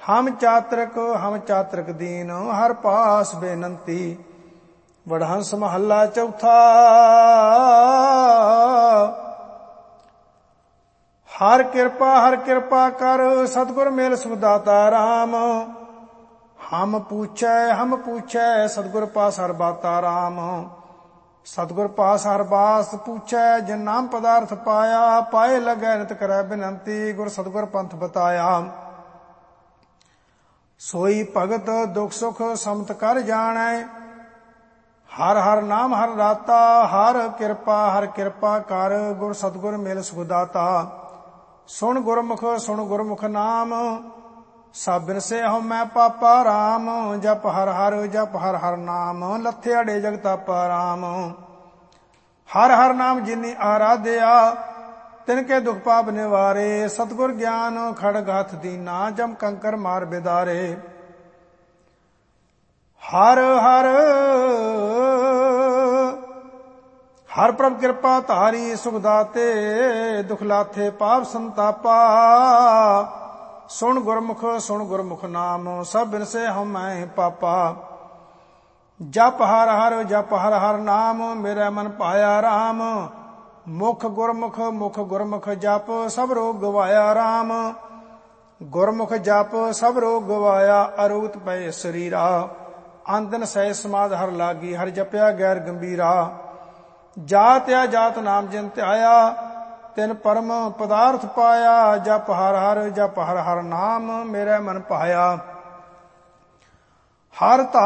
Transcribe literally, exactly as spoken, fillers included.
ਹਮ ਚਾਤ੍ਰਿਕ ਹਮ ਚਾਤ੍ਰਿਕ ਦੀਨ ਹਰ ਪਾਸ ਬੇਨੰਤੀ। ਵਡਹੰਸ ਮਹੱਲਾ ਚੌਥਾ। ਹਰ ਕਿਰਪਾ ਹਰ ਕਿਰਪਾ ਕਰ ਸਤਿਗੁਰ ਮਿਲ ਸੁਖ ਦਾਤਾ ਰਾਮ। ਹਮ ਪੂਛੈ ਹਮ ਪੂਛੈ ਸਤਿਗੁਰ ਪਾਸ ਹਰ ਬਾਤਾ ਰਾਮ। ਸਤਿਗੁਰ ਪਾਸ ਹਰ ਬਾਸ ਪੂਛੈ ਜਿਨ ਨਾਮ ਪਦਾਰਥ ਪਾਇਆ। ਪਾਏ ਲਗੈ ਨਿਤ ਕਰੈ ਬਿਨੰਤੀ ਗੁਰ ਸਤਿਗੁਰ ਪੰਥ ਬਤਾਇਆ। ਸੋਈ ਭਗਤ ਦੁਖ ਸੁਖ ਸਮਤ ਕਰ ਜਾਣੈ। ਹਰ ਹਰ ਨਾਮ ਹਰ ਰਾਤਾ। ਹਰ ਕਿਰਪਾ ਹਰ ਕਿਰਪਾ ਕਰ ਗੁਰ ਸਤਿਗੁਰ ਮਿਲ ਸੁਖ ਦਾਤਾ। ਸੁਣ ਗੁਰਮੁਖ ਸੁਣ ਗੁਰਮੁਖ ਨਾਮ ਸਭ ਬਿਨਸੇ ਹਉਮੈ ਪਾਪਾ ਰਾਮ। ਜਪ ਹਰ ਹਰ ਜਪ ਹਰ ਹਰ ਨਾਮ ਲੱਥੇ ਅੜੇ ਜਗਤਾਪਾ ਰਾਮ। ਹਰ ਹਰ ਨਾਮ ਜਿਨੀ ਆਰਾਧਿਆ ਤਿਨ ਕੇ ਦੁਖ ਪਾਪ ਨਿਵਾਰੇ। ਸਤਿਗੁਰ ਗਿਆਨ ਖੜਗ ਹੱਥ ਦੀਨਾ ਜਮ ਕੰਕਰ ਮਾਰ ਬਿਦਾਰੇ। ਹਰ ਹਰ ਹਰ ਪ੍ਰਭ ਕਿਰਪਾ ਧਾਰੀ ਸੁਖ ਦਾਤੇ। ਦੁਖ ਲਾਥੇ ਪਾਪ ਸੰਤਾਪਾ। ਸੁਣ ਗੁਰਮੁਖ ਸੁਣ ਗੁਰਮੁਖ ਨਾਮ ਸਭ ਬਿਨਸੇ ਹਉਮੈ ਪਾਪਾ। ਜਪ ਹਰ ਹਰ ਜਪ ਹਰ ਹਰ ਨਾਮ ਮੇਰਾ ਮਨ ਭਾਇਆ ਰਾਮ। ਮੁਖ ਗੁਰਮੁਖ ਮੁਖ ਗੁਰਮੁਖ ਜਪ ਸਭ ਰੋਗ ਗਵਾਇਆ ਰਾਮ। ਗੁਰਮੁਖ ਜਪ ਸਭ ਰੋਗ ਗਵਾਇਆ ਅਰੂਤ ਪਏ ਸਰੀਰਾ। ਅੰਦਨ ਸਹਿ ਸਮਾਧ ਹਰ ਲਾਗੀ ਹਰ ਜਪਿਆ ਗੈਰ ਗੰਭੀਰਾ। ਜਾਤ ਆ ਜਾਤ ਨਾਮ ਜਿਨ ਧਿਆਇਆ ਤਿਨ ਪਰਮ ਪਦਾਰਥ ਪਾਇਆ। ਜਪ ਹਰ ਹਰ ਜਪ ਹਰ ਹਰ ਨਾਮ ਮੇਰਾ ਮਨ ਭਾਇਆ। ਹਰ